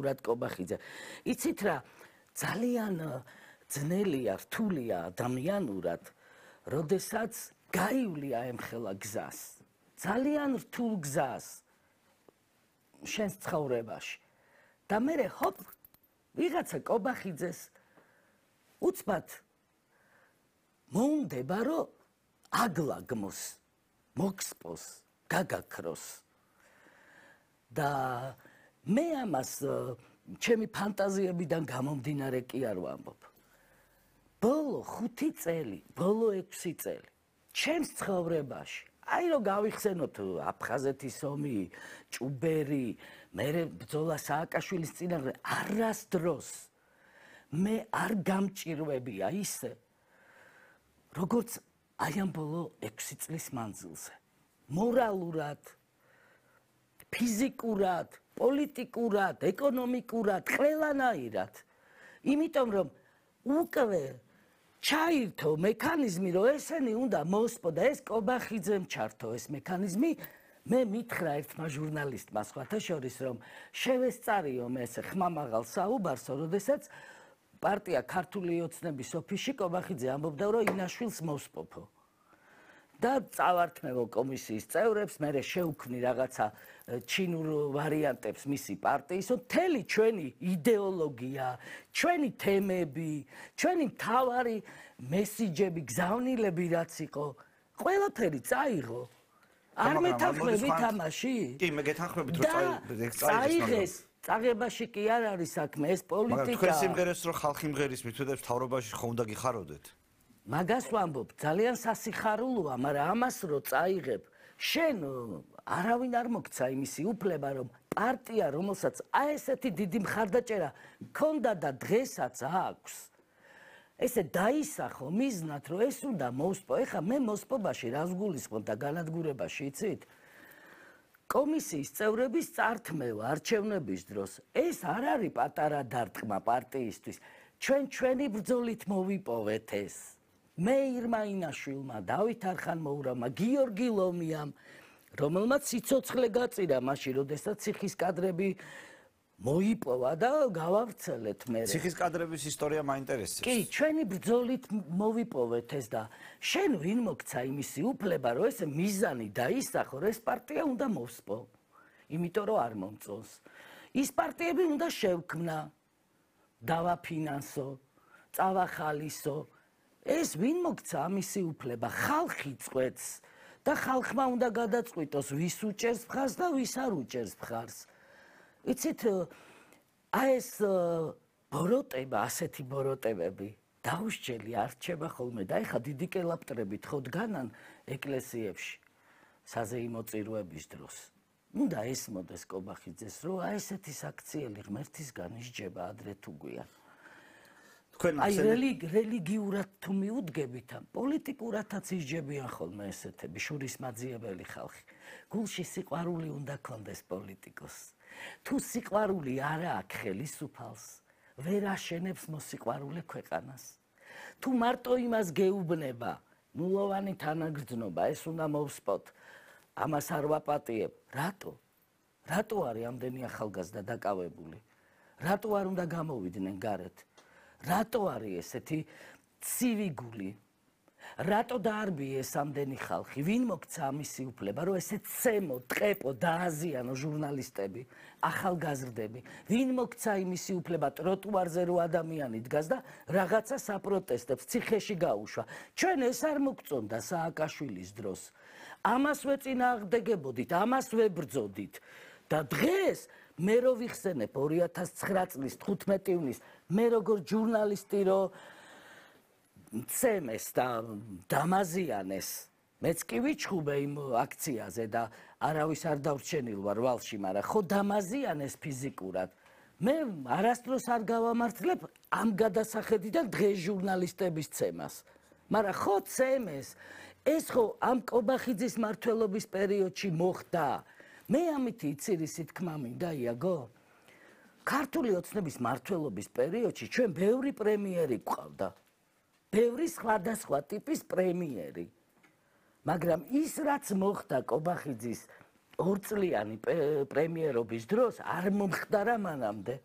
მუდმივად კობახიძე. იცით რა, ძალიან ძნელია, რთულია ადამიანურად, როდესაც გაივლია ემხელა გზას. ძალიან რთულ გზას შენს ცხოვრებაში. და მერე ჰოპ, ვიღაცა კობახიძეს უცბად მოუნდება, რომ აგლაგმოს, მოგსპოს, გაგაქროს. და მე ამას ჩემი ფანტაზიებიდან გამომდინარე კი არ ვამბობ. ბოლო 5 წელი, ბოლო 6 წელი ჩემს ცხოვრებაში, აი რომ გავიხსენოთ აფხაზეთის ომი, ჭუბერი, მერე ბრძოლა სააკაშვილის წინააღმდეგ, არასდროს მე არ გამჭირვებია ისე, როგორც აი ამ ბოლო 6 წლის მანძილზე. მორალურად, ფიზიკურად, პოლიტიკურად, ეკონომიკურად, ყველანაირად. იმიტომ რომ უკვე ჩაირთო მექანიზმი, რომ ესენი უნდა მოსპო და ეს კობახიძემ ჩართო ეს მექანიზმი. მე მითხრა ერთმა ჟურნალისტმა სხვათა შორის, რომ შევესწარიო მე ესე ხმამაღალ საუბარსო, როდესაც პარტია ქართული ოცნების ოფისში კობახიძე ამბობდა, რომ ინაშვილს მოსპოფო. და წავართმევო კომისიის წევრებს, მე შევქმნი რაღაცა ჩინურ ვარიანტებს მისი პარტიისო, მთელი ჩვენი იდეოლოგია, ჩვენი თემები, ჩვენი მთავარი მესიჯები, გზავნილები რაც იყო, ყველაფერი წაიღო. არ მეთანხმებით ამაში? კი, მე გეთანხმებით, რომ წაიღეს. წაღებაში კი არ არის საქმე, ეს პოლიტიკა. მაგრამ თქვენ სიმღერას რომ ხალხი მღერის მithვედებს თავრობაში ხო უნდა გიხაროდეთ? მაგას ვამბობ, ძალიან სასიხარულოა, მაგრამ ამას რო წაიღებ, შენ არავინ არ მოგცა იმისი უფლება, რომ პარტია, რომელსაც აი ესეთი დიდი მხარდაჭერა ქონდა და დღესაც აქვს, ესე დაისახო მიზნად, რომ ეს უნდა მოსპო. ეხა მე მოსპობაში რას გულისხმობ და განადგურებაში, იცით? კომისიის წევრების წართმევა არჩევნების დროს, ეს არ არის პატარა დარტყმა პარტიისთვის. ჩვენი ბრძოლით მოვიპოვეთ ეს. მე ირმა ინაშვილმა, დავით არხანმოურავმა, გიორგი ლომიამ, რომელმაც სიცოცხლე გაწირა მაშინ, როდესაც ციხის კადრები მოიპოვა და გავავრცელეთ მე. ციხის კადრების ისტორია მაინტერესებს. კი, ჩვენი ბრძოლით მოვიპოვეთ ეს და შენ ვინ მოგცა იმისი უფლება, რომ ეს მიზანი დაისახო, რომ ეს პარტია უნდა მოსპო. იმიტომ რომ არ მომწონს. ის პარტიები უნდა შევქმნა, დავაფინანსო, წავახალისო. ეს ვინ მოგცა ამისი უფლება? ხალხი წყვეტს და ხალხმა უნდა გადაწყვიტოს, ვის უჭერს მხარს და ვის არ უჭერს მხარს. იცით, აი ეს ბოროტება, ასეთი ბოროტებები დაუსჯელი არ რჩება ხოლმე და ეხა დიდი კელაპტრები თხოდ განან ეკლესიებში საზეიმო წირვების დროს. უნდა ესმოდეს კობახიძეს, რომ აი ესეთი საქციელი ღმერთისგან ისჯება ადრე თუ გვიან. აი რელიგიურად თუ მიუდგებით, პოლიტიკურადაც ისჯებიან ხოლმე ესეთები, შურისმაძიებელი ხალხი. გულში სიყვარული უნდა ქონდეს პოლიტიკოს. თუ სიყვარული არა აქვს ხელისუფალს, ვერ აშენებს მოსიყვარულე ქვეყანას. თუ მარტო იმას გეუბნება, ნულოვანი თანაგრძნობა, ეს უნდა მოვსპოთ, ამას არ ვაპატიებ. რატო? რატო არის ამდენი ახალგაზრდა დაკავებული? რატო არ უნდა გამოვიდნენ გარეთ? რატო არის ესეთი ცივი გული? რატო დაარბიეს ამდენი ხალხი? ვინ მოგცა ამისი უფლება, რომ ესე ცემო, ტყეპო, დააზიანო ჟურნალისტები, ახალგაზრდები? ვინ მოგცა იმისი უფლება, ტროტუარზე რო ადამიანი დგას და რაღაცა საპროტესტებს ციხეში გაუშვა? ჩვენ ეს არ მოგწონდა სააკაშვილის დროს. ამას ვეწინააღმდეგებოდით, ამას ვებრძოდით. და დღეს მე რო ვიხსენებ 2009 წლის 15 ივნისს, მე როგორ ჟურნალისტი რო ცემეს და დამაზიანეს, მეც კი ვიჩხუბე იმ აქციაზე და არავის არ დავრჩენილ ვარ ვალში, მაგრამ ხო დამაზიანეს ფიზიკურად. მე არასდროს არ გავამართლებ ამ გადასახედიდან დღეს ჟურნალისტების ცემას. მაგრამ ხო ცემეს, ეს ხო ამ კობახიძის მმართველობის პერიოდში მოხდა. მე ამითი იცირისი თქმა მინდა იაგო. ქართული ოცნების მმართველობის პერიოდში ჩვენ ბევრი პრემიერი გვყავდა. ბევრი სხვადასხვა ტიპის პრემიერი. მაგრამ ის რაც მოხდა კობახიძის ორწლიანი პრემიერობის დროს არ მომხდარა მანამდე.